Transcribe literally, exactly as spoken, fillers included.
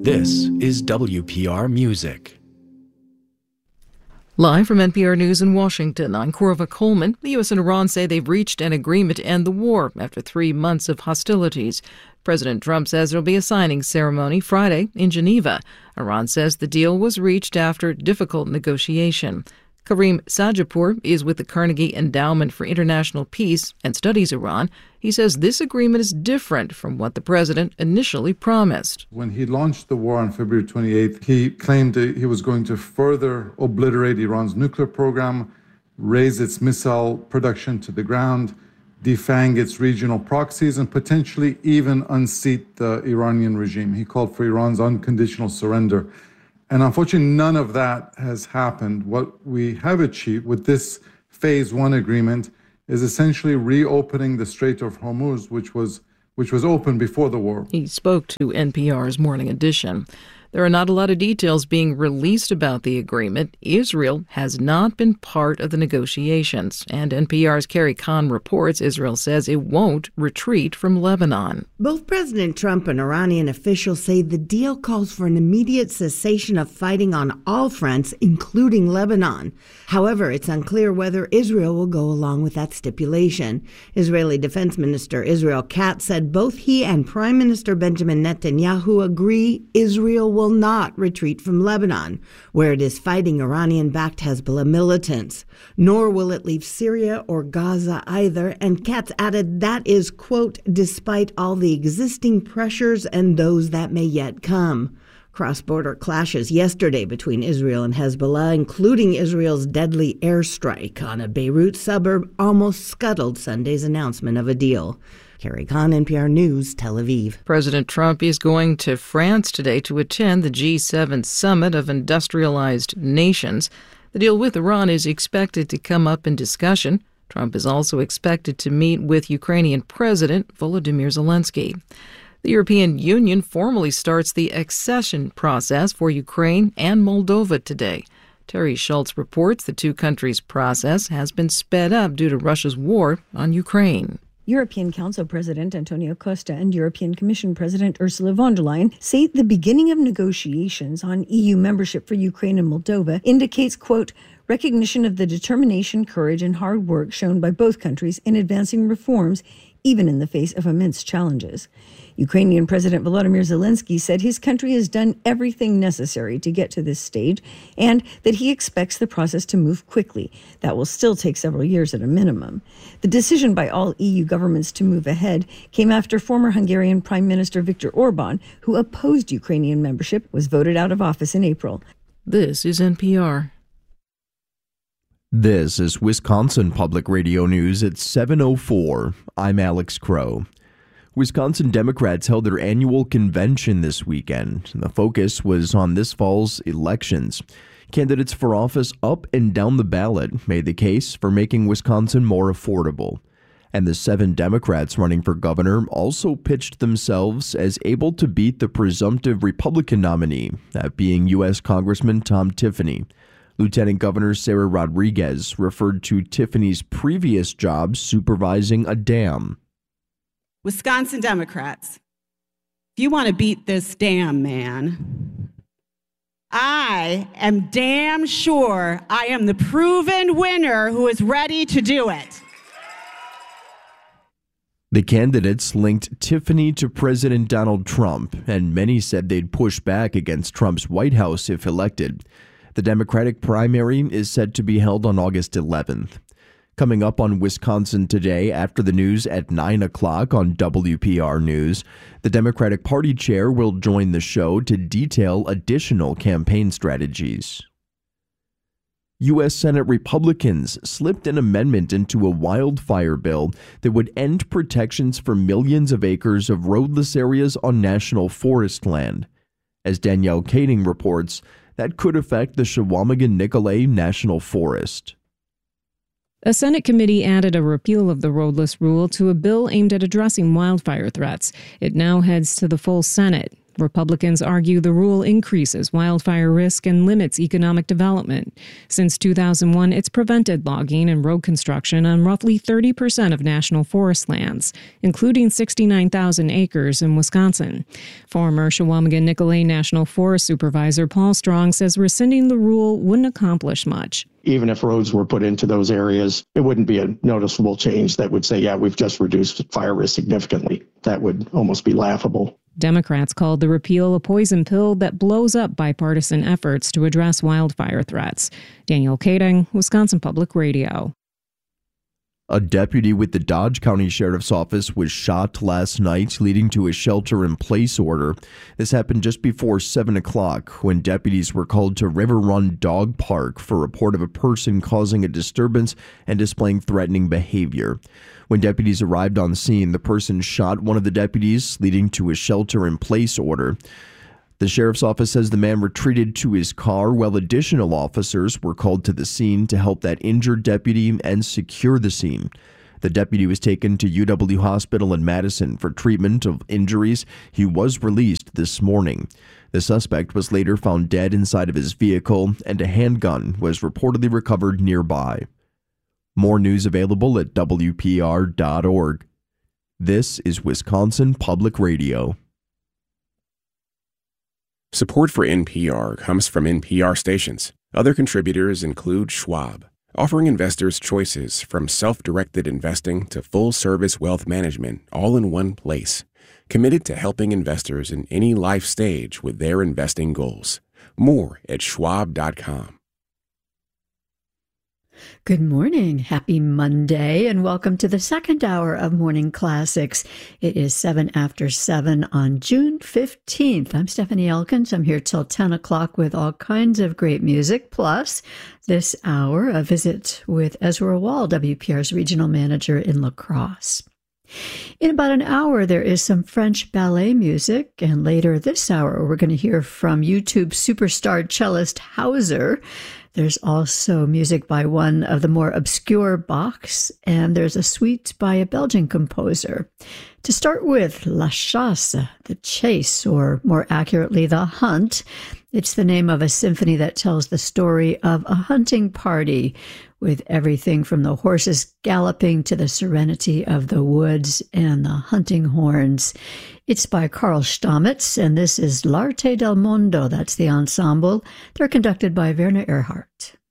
This is W P R Music. Live from N P R News in Washington, I'm Corva Coleman. The U S and Iran say they've reached an agreement to end the war after three months of hostilities. President Trump says there'll be a signing ceremony Friday in Geneva. Iran says the deal was reached after difficult negotiation. Karim Sajapour is with the Carnegie Endowment for International Peace and studies Iran. He says this agreement is different from what the president initially promised. When he launched the war on February twenty-eighth, he claimed that he was going to further obliterate Iran's nuclear program, raise its missile production to the ground, defang its regional proxies, and potentially even unseat the Iranian regime. He called for Iran's unconditional surrender. And unfortunately, none of that has happened. What we have achieved with this phase one agreement is essentially reopening the Strait of Hormuz, which was which was open before the war. He spoke to N P R's Morning Edition. There are not a lot of details being released about the agreement. Israel has not been part of the negotiations. And N P R's Carrie Kahn reports Israel says it won't retreat from Lebanon. Both President Trump and Iranian officials say the deal calls for an immediate cessation of fighting on all fronts, including Lebanon. However, it's unclear whether Israel will go along with that stipulation. Israeli Defense Minister Israel Katz said both he and Prime Minister Benjamin Netanyahu agree Israel will not retreat from Lebanon, where it is fighting Iranian-backed Hezbollah militants. Nor will it leave Syria or Gaza either, and Katz added that is, quote, despite all the existing pressures and those that may yet come. Cross-border clashes yesterday between Israel and Hezbollah, including Israel's deadly airstrike on a Beirut suburb, almost scuttled Sunday's announcement of a deal. Carrie Kahn, N P R News, Tel Aviv. President Trump is going to France today to attend the G seven summit of industrialized nations. The deal with Iran is expected to come up in discussion. Trump is also expected to meet with Ukrainian President Volodymyr Zelensky. The European Union formally starts the accession process for Ukraine and Moldova today. Terry Schultz reports the two countries' process has been sped up due to Russia's war on Ukraine. European Council President Antonio Costa and European Commission President Ursula von der Leyen say the beginning of negotiations on E U membership for Ukraine and Moldova indicates, quote, recognition of the determination, courage, and hard work shown by both countries in advancing reforms, even in the face of immense challenges. Ukrainian President Volodymyr Zelensky said his country has done everything necessary to get to this stage and that he expects the process to move quickly. That will still take several years at a minimum. The decision by all E U governments to move ahead came after former Hungarian Prime Minister Viktor Orban, who opposed Ukrainian membership, was voted out of office in April. This is N P R. This is Wisconsin Public Radio News at seven oh four. I'm Alex Crow. Wisconsin Democrats held their annual convention this weekend. The focus was on this fall's elections. Candidates for office up and down the ballot made the case for making Wisconsin more affordable. And the seven Democrats running for governor also pitched themselves as able to beat the presumptive Republican nominee, that being U S Congressman Tom Tiffany. Lieutenant Governor Sarah Rodriguez referred to Tiffany's previous job supervising a dam. Wisconsin Democrats, if you want to beat this dam man, I am damn sure I am the proven winner who is ready to do it. The candidates linked Tiffany to President Donald Trump, and many said they'd push back against Trump's White House if elected. The Democratic primary is set to be held on August eleventh. Coming up on Wisconsin Today after the news at nine o'clock on W P R News, the Democratic Party chair will join the show to detail additional campaign strategies. U S Senate Republicans slipped an amendment into a wildfire bill that would end protections for millions of acres of roadless areas on national forest land. As Danielle Kading reports, that could affect the Chequamegon-Nicolet National Forest. A Senate committee added a repeal of the roadless rule to a bill aimed at addressing wildfire threats. It now heads to the full Senate. Republicans argue the rule increases wildfire risk and limits economic development. Since two thousand one, it's prevented logging and road construction on roughly thirty percent of national forest lands, including sixty-nine thousand acres in Wisconsin. Former Chequamegon-Nicolet National Forest Supervisor Paul Strong says rescinding the rule wouldn't accomplish much. Even if roads were put into those areas, it wouldn't be a noticeable change that would say, yeah, we've just reduced fire risk significantly. That would almost be laughable. Democrats called the repeal a poison pill that blows up bipartisan efforts to address wildfire threats. Daniel Kading, Wisconsin Public Radio. A deputy with the Dodge County Sheriff's Office was shot last night, leading to a shelter-in-place order. This happened just before seven o'clock when deputies were called to River Run Dog Park for a report of a person causing a disturbance and displaying threatening behavior. When deputies arrived on scene, the person shot one of the deputies, leading to a shelter-in-place order. The sheriff's office says the man retreated to his car while additional officers were called to the scene to help that injured deputy and secure the scene. The deputy was taken to U W Hospital in Madison for treatment of injuries. He was released this morning. The suspect was later found dead inside of his vehicle, and a handgun was reportedly recovered nearby. More news available at W P R dot org. This is Wisconsin Public Radio. Support for N P R comes from N P R stations. Other contributors include Schwab, offering investors choices from self-directed investing to full-service wealth management all in one place. Committed to helping investors in any life stage with their investing goals. More at schwab dot com. Good morning. Happy Monday, and welcome to the second hour of Morning Classics. It is seven after seven on June fifteenth. I'm Stephanie Elkins. I'm here till ten o'clock with all kinds of great music. Plus, this hour, a visit with Ezra Wall, W P R's regional manager in La Crosse. In about an hour, there is some French ballet music, and later this hour, we're going to hear from YouTube superstar cellist Hauser. There's also music by one of the more obscure Bachs, and there's a suite by a Belgian composer. To start with, La Chasse, the chase, or more accurately, the hunt. It's the name of a symphony that tells the story of a hunting party, with everything from the horses galloping to the serenity of the woods and the hunting horns. It's by Karl Stamitz, and this is L'Arte del Mondo. That's the ensemble. They're conducted by Werner Erhardt.